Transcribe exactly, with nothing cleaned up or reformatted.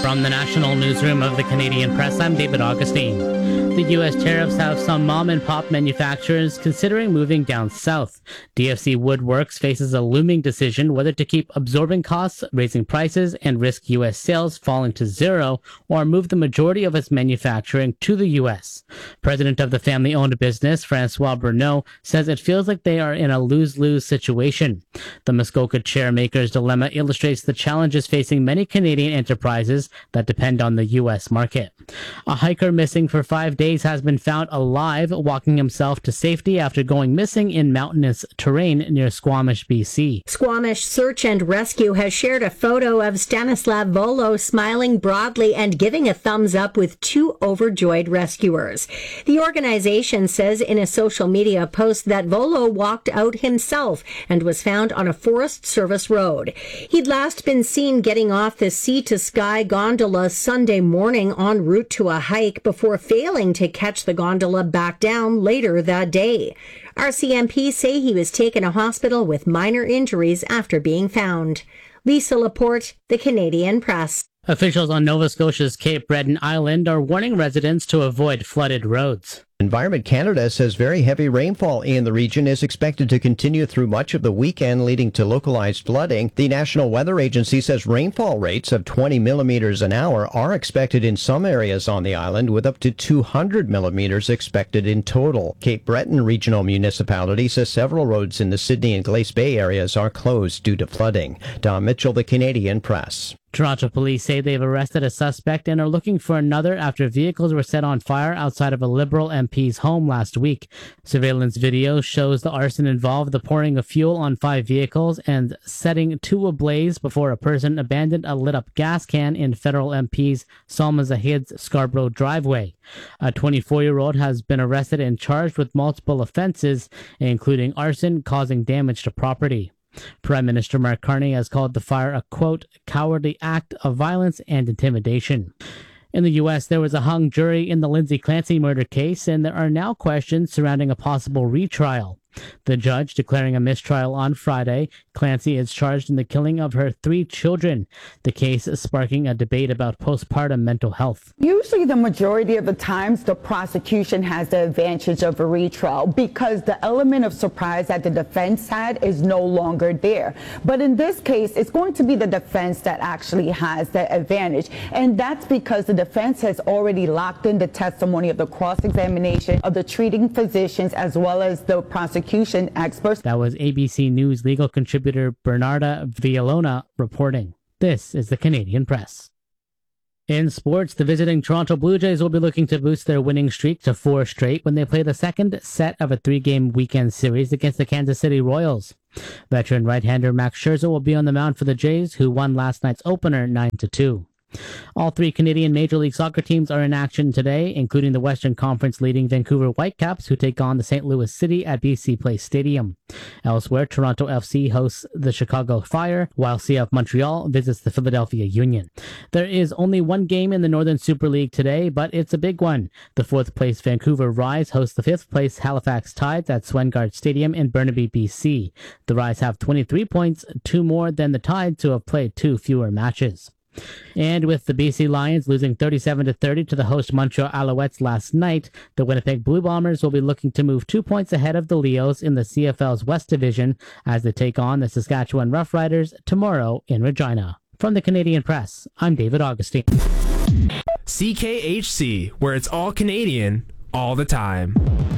From the national newsroom of the Canadian Press, I'm David Augustine. The U S tariffs have some mom-and-pop manufacturers considering moving down south. D F C Woodworks faces a looming decision whether to keep absorbing costs, raising prices, and risk U S sales falling to zero, or move the majority of its manufacturing to the U S. President of the family-owned business, Francois Bruneau, says it feels like they are in a lose-lose situation. The Muskoka chair maker's dilemma illustrates the challenges facing many Canadian enterprises that depend on the U S market. A hiker missing for five days has been found alive, walking himself to safety after going missing in mountainous terrain near Squamish, B C. Squamish Search and Rescue has shared a photo of Stanislav Volo smiling broadly and giving a thumbs up with two overjoyed rescuers. The organization says in a social media post that Volo walked out himself and was found on a Forest Service road. He'd last been seen getting off the Sea to Sky gondola Sunday morning en route to a hike before failing to catch the gondola back down later that day. R C M P say he was taken to hospital with minor injuries after being found. Lisa Laporte, The Canadian Press. Officials on Nova Scotia's Cape Breton Island are warning residents to avoid flooded roads. Environment Canada says very heavy rainfall in the region is expected to continue through much of the weekend, leading to localized flooding. The National Weather Agency says rainfall rates of twenty millimeters an hour are expected in some areas on the island, with up to two hundred millimeters expected in total. Cape Breton Regional Municipality says several roads in the Sydney and Glace Bay areas are closed due to flooding. Don Mitchell, The Canadian Press. Toronto police say they've arrested a suspect and are looking for another after vehicles were set on fire outside of a Liberal M P's home last week. Surveillance video shows the arson involved the pouring of fuel on five vehicles and setting two ablaze before a person abandoned a lit-up gas can in Federal M P's Salma Zahid's Scarborough driveway. A twenty-four-year-old has been arrested and charged with multiple offenses, including arson causing damage to property. Prime Minister Mark Carney has called the fire a, quote, cowardly act of violence and intimidation. In the U S, there was a hung jury in the Lindsay Clancy murder case, and there are now questions surrounding a possible retrial. The judge declaring a mistrial on Friday. Clancy is charged in the killing of her three children. The case is sparking a debate about postpartum mental health. Usually the majority of the times the prosecution has the advantage of a retrial because the element of surprise that the defense had is no longer there. But in this case, it's going to be the defense that actually has the advantage. And that's because the defense has already locked in the testimony of the cross-examination of the treating physicians as well as the prosecution experts. That was A B C News legal contributor Bernarda Villalona reporting. This is the Canadian Press. In sports, the visiting Toronto Blue Jays will be looking to boost their winning streak to four straight when they play the second set of a three-game weekend series against the Kansas City Royals. Veteran right-hander Max Scherzer will be on the mound for the Jays, who won last night's opener nine to two. All three Canadian Major League Soccer teams are in action today, including the Western Conference leading Vancouver Whitecaps, who take on the Saint Louis City at B C Place Stadium. Elsewhere, Toronto F C hosts the Chicago Fire, while C F Montreal visits the Philadelphia Union. There is only one game in the Northern Super League today, but it's a big one. The fourth-place Vancouver Rise hosts the fifth-place Halifax Tides at Swengard Stadium in Burnaby, B C. The Rise have twenty-three points, two more than the Tides, who have played two fewer matches. And with the B C Lions losing thirty-seven to thirty to the host Montreal Alouettes last night, the Winnipeg Blue Bombers will be looking to move two points ahead of the Leos in the C F L's West Division as they take on the Saskatchewan Roughriders tomorrow in Regina. From the Canadian Press, I'm David Augustine. C K H C, where it's all Canadian, all the time.